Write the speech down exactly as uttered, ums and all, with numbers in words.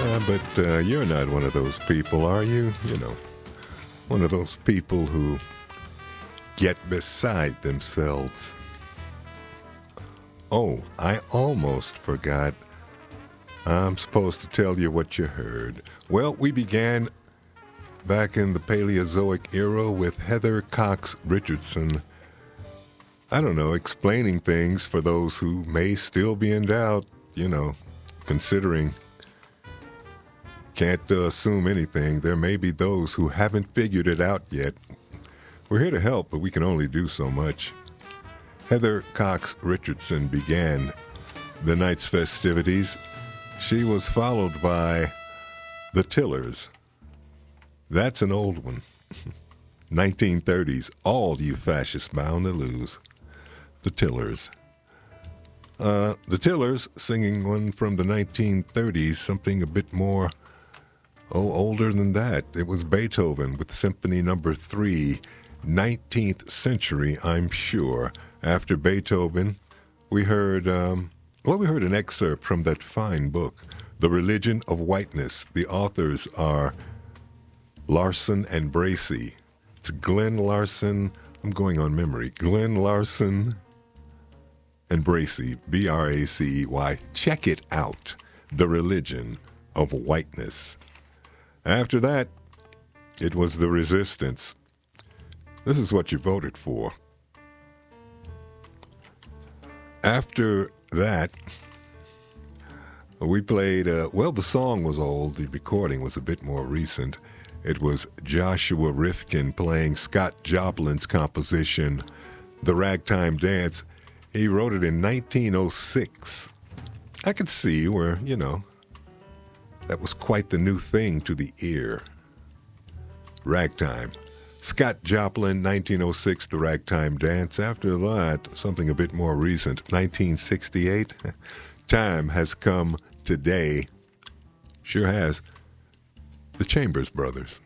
Yeah, but uh, you're not one of those people, are you? You know, one of those people who get beside themselves. Oh, I almost forgot. I'm supposed to tell you what you heard. Well, we began back in the Paleozoic era with Heather Cox Richardson. I don't know, explaining things for those who may still be in doubt, you know, considering can't uh, assume anything. There may be those who haven't figured it out yet. We're here to help, but we can only do so much. Heather Cox Richardson began the night's festivities. She was followed by the Tillers. That's an old one. nineteen thirties, all you fascists bound to lose. The Tillers. Uh, the Tillers singing one from the nineteen thirties, something a bit more, oh, older than that. It was Beethoven with Symphony Number Three, nineteenth century, I'm sure. After Beethoven, we heard, um, well, we heard an excerpt from that fine book, The Religion of Whiteness. The authors are Larson and Bracy. It's Glenn Larson. I'm going on memory. Glenn Larson and Bracy, B R A C E Y. Check it out. The Religion of Whiteness. After that, it was The Resistance. This is what you voted for. After that, we played, uh, well, the song was old. The recording was a bit more recent. It was Joshua Rifkin playing Scott Joplin's composition, The Ragtime Dance. He wrote it in nineteen oh six. I could see where, you know, that was quite the new thing to the ear. Ragtime. Scott Joplin, nineteen oh six, The Ragtime Dance. After that, something a bit more recent, nineteen sixty-eight. Time has come today. Sure has. The Chambers Brothers.